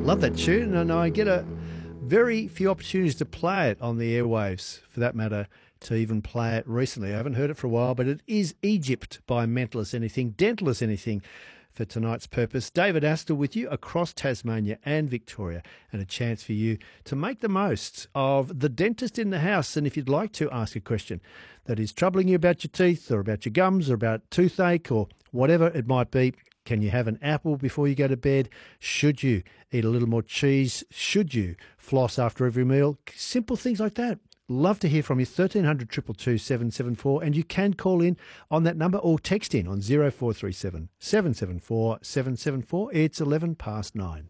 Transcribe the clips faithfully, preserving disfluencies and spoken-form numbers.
Love that tune, and I get a very few opportunities to play it on the airwaves, for that matter, to even play it recently. I haven't heard it for a while, but it is Egypt by Mental as Anything, Dental as Anything for tonight's purpose. David Astor with you across Tasmania and Victoria, and a chance for you to make the most of the dentist in the house. And if you'd like to ask a question that is troubling you about your teeth or about your gums or about toothache or whatever it might be, can you have an apple before you go to bed? Should you eat a little more cheese? Should you floss after every meal? Simple things like that. Love to hear from you. thirteen hundred, two two two, seven seven four. And you can call in on that number or text in on zero four three seven, seven seven four, seven seven four. It's eleven past nine.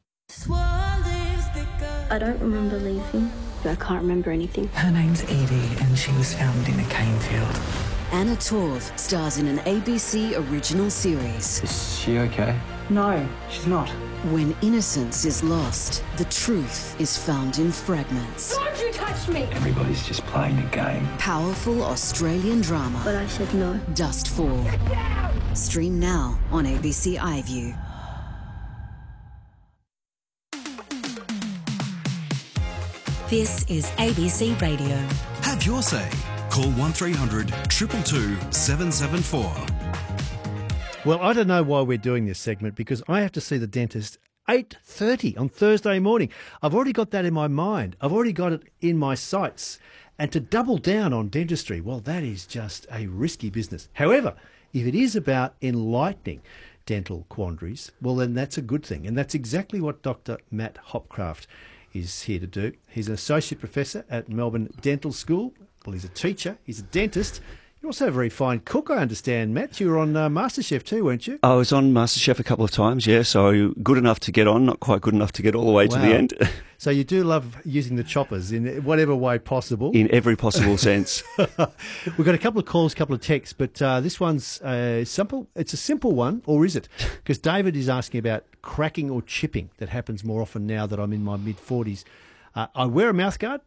I don't remember leaving. I can't remember anything. Her name's Edie and she was found in a cane field. Anna Torv stars in an A B C original series. Is she okay? No, she's not. When innocence is lost, the truth is found in fragments. Don't you touch me! Everybody's just playing a game. Powerful Australian drama. But I said no. Dustfall. Stream now on A B C iView. This is A B C Radio. Have your say. Call one three hundred, two two two, seven seven four. Well, I don't know why we're doing this segment, because I have to see the dentist eight thirty on Thursday morning. I've already got that in my mind. I've already got it in my sights. And to double down on dentistry, well, that is just a risky business. However, if it is about enlightening dental quandaries, well, then that's a good thing. And that's exactly what Doctor Matt Hopcraft is here to do. He's an associate professor at Melbourne Dental School. Well, he's a teacher, he's a dentist. You're also a very fine cook, I understand, Matt. You were on uh, MasterChef too, weren't you? I was on MasterChef a couple of times, yeah, so good enough to get on, not quite good enough to get all the way Wow. to the end. So you do love using the choppers in whatever way possible. In every possible sense. We've got a couple of calls, a couple of texts, but uh, this one's uh, simple. It's a simple one, or is it? Because David is asking about cracking or chipping that happens more often now that I'm in my mid-forties. Uh, I wear a mouthguard,